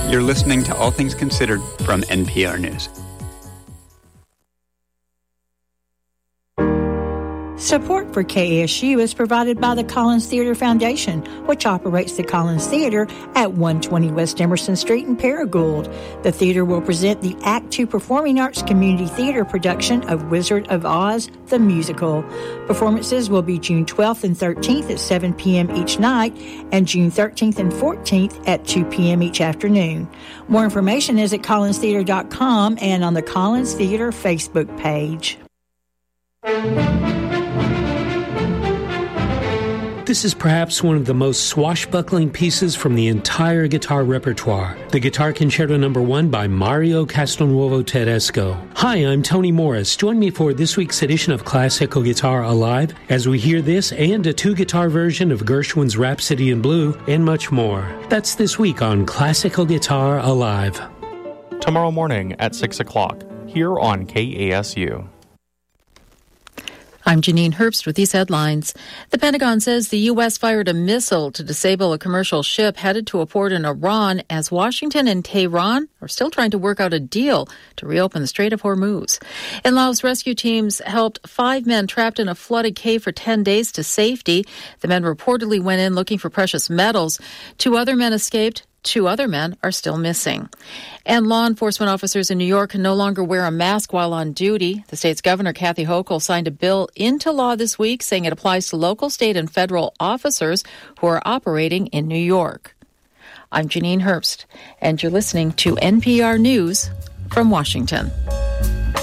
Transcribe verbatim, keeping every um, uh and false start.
You're listening to All Things Considered from N P R News. Support for K A S U is provided by the Collins Theater Foundation, which operates the Collins Theater at one twenty West Emerson Street in Paragould. The theater will present the Act Two Performing Arts Community Theater production of Wizard of Oz, the musical. Performances will be June twelfth and thirteenth at seven p.m. each night and June thirteenth and fourteenth at two p.m. each afternoon. More information is at collins theater dot com and on the Collins Theater Facebook page. This is perhaps one of the most swashbuckling pieces from the entire guitar repertoire. The Guitar Concerto Number One by Mario Castelnuovo Tedesco. Hi, I'm Tony Morris. Join me for this week's edition of Classical Guitar Alive as we hear this and a two-guitar version of Gershwin's Rhapsody in Blue and much more. That's this week on Classical Guitar Alive. Tomorrow morning at six o'clock, here on K A S U. I'm Janine Herbst with these headlines. The Pentagon says the U S fired a missile to disable a commercial ship headed to a port in Iran as Washington and Tehran are still trying to work out a deal to reopen the Strait of Hormuz. In Laos, rescue teams helped five men trapped in a flooded cave for ten days to safety. The men reportedly went in looking for precious metals. Two other men escaped. Two other men are still missing. And law enforcement officers in New York can no longer wear a mask while on duty. The state's governor, Kathy Hochul, signed a bill into law this week saying it applies to local, state, and federal officers who are operating in New York. I'm Janine Herbst, and you're listening to N P R News from Washington.